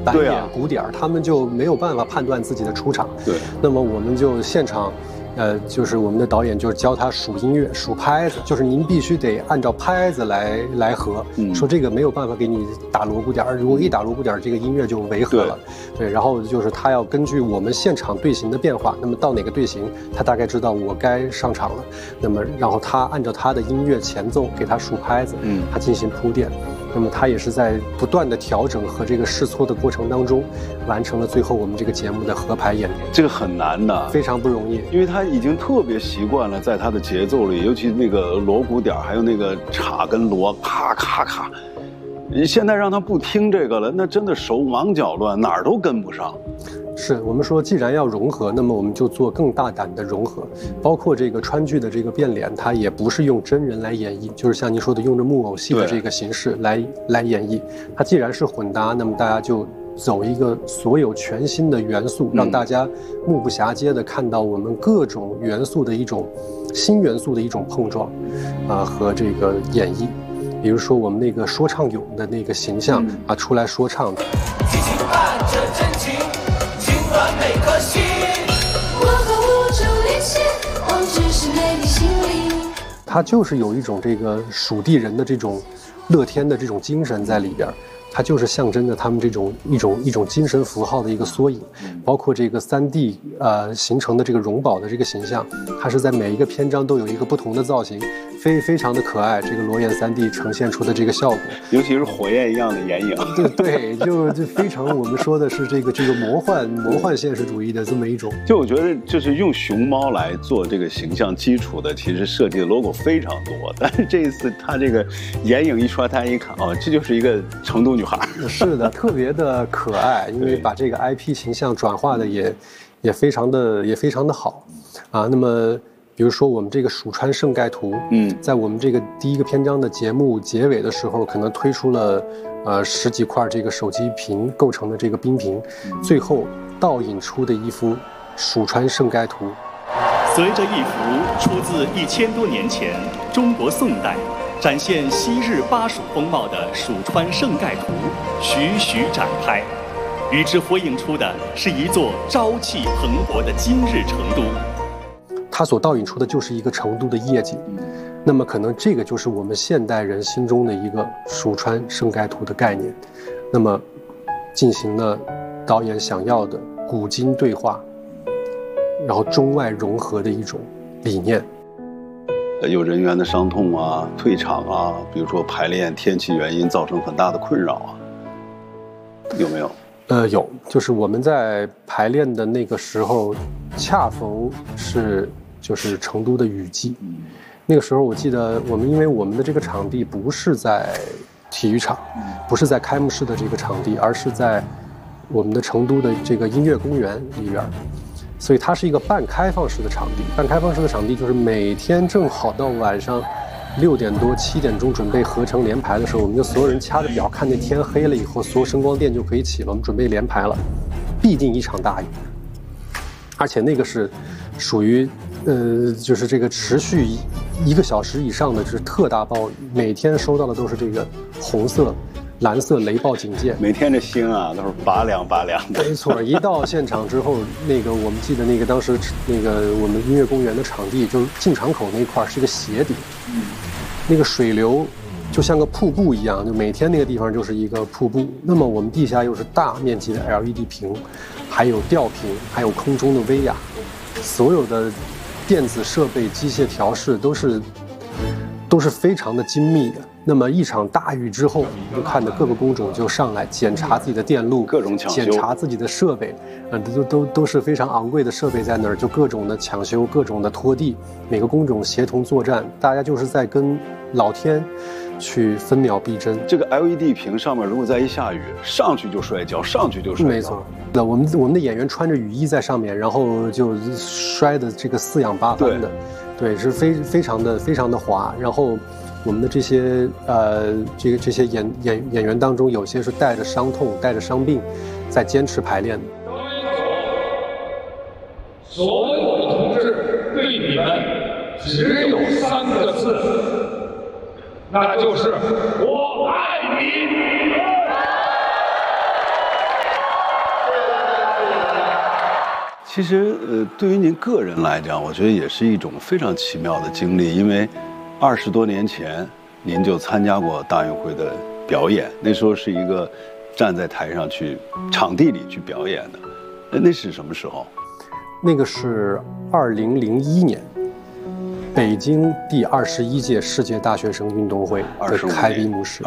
板点、鼓点，他们就没有办法判断自己的出场。 对， 那么我们就现场。就是我们的导演就教他数音乐、数拍子，就是您必须得按照拍子来合。说这个没有办法给你打锣鼓点，如果一打锣鼓点，这个音乐就违和了。对，然后就是他要根据我们现场队形的变化，那么到哪个队形，他大概知道我该上场了。那么然后他按照他的音乐前奏给他数拍子，他进行铺垫。那么他也是在不断的调整和这个试错的过程当中，完成了最后我们这个节目的合排演练。 这个很难的， 非常不容易， 因为他已经特别习惯了在他的节奏里，尤其那个锣鼓点，还有那个镲跟锣，咔咔咔。你现在让他不听这个了，那真的手忙脚乱，哪儿都跟不上。 是我们说，既然要融合，那么我们就做更大胆的融合，包括这个川剧的这个变脸，它也不是用真人来演绎，就是像您说的，用着木偶戏的这个形式来演绎。它既然是混搭，那么大家就走一个所有全新的元素，让大家目不暇接的看到我们各种元素的一种新元素的一种碰撞，和这个演绎。比如说我们那个说唱俑的那个形象出来说唱。激情伴着真情，情暖每颗心。我和宇宙连线，我只是美丽心灵。它就是有一种这个蜀地人的这种乐天的这种精神在里边。它就是象征着他们这种一种精神符号的一个缩影，包括这个3D 形成的这个荣宝的这个形象，它是在每一个篇章都有一个不同的造型，非常的可爱。这个裸眼3D 呈现出的这个效果， 尤其是火焰一样的眼影， 对，就非常我们说的是这个魔幻现实主义的这么一种。 就我觉得就是用熊猫来做这个形象基础的，其实设计的 logo 非常多，但是这一次它这个眼影一刷单一看，这就是一个成都女孩。 是的，特别的可爱，因为把这个 IP 形象转化的也非常的好啊。那么比如说我们这个蜀川盛盖图，在我们这个第一个篇章的节目结尾的时候，可能推出了10几块这个手机屏构成的这个冰屏，最后倒影出的一幅蜀川盛盖图。 随着一幅出自1000多年前中国宋代，展现昔日巴蜀风貌的蜀川盛盖图徐徐展开，与之呼应出的是一座朝气蓬勃的今日成都。 它所倒影出的就是一个成都的夜景，那么可能这个就是我们现代人心中的一个蜀川盛盖图的概念。那么进行了导演想要的古今对话，然后中外融合的一种理念。 有人员的伤痛啊、退场啊，比如说排练天气原因造成很大的困扰啊，有没有？ 有，就是我们在排练的那个时候，恰逢是就是成都的雨季。那个时候我记得因为我们的这个场地不是在体育场，不是在开幕式的这个场地，而是在我们的成都的这个音乐公园里边。所以它是一个半开放式的场地，半开放式的场地就是每天正好到晚上6点多7点钟准备合成连排的时候，我们就所有人掐着表看那天黑了以后，所有声光电就可以起了，我们准备连排了，必定一场大雨，而且那个是属于就是这个持续1个小时以上的就是特大暴雨，每天收到的都是这个红色蓝色雷暴警戒， 每天这星啊都是拔凉拔凉的。 没错，一到现场之后，那个我们记得那个当时那个我们音乐公园的场地，就是进场口那块是个斜顶，那个水流就像个瀑布一样，就每天那个地方就是一个瀑布。那么我们地下又是大面积的 LED 屏，还有吊屏，还有空中的威亚，所有的电子设备、机械调试都是非常的精密的。那么一场大雨之后，就看着各个工种就上来检查自己的电路， 各种抢修， 检查自己的设备，都是非常昂贵的设备在那儿，就各种的抢修，各种的拖地，每个工种协同作战，大家就是在跟老天去分秒必争。 这个 LED 屏上面如果再一下雨，上去就摔跤，上去就摔跤。 没错，那我们的演员穿着雨衣在上面，然后就摔的这个四仰八翻的，对，是非常的滑，然后。我们的这些这些演员当中，有些是带着伤痛、带着伤病，在坚持排练的。 所有的同志对你们只有3个字，那就是我爱你。 其实对于您个人来讲，我觉得也是一种非常奇妙的经历，因为20多年前您就参加过大运会的表演，那时候是一个站在台上去场地里去表演的，那是什么时候？ 那个是2001年，北京第21届世界大学生运动会的开闭幕式。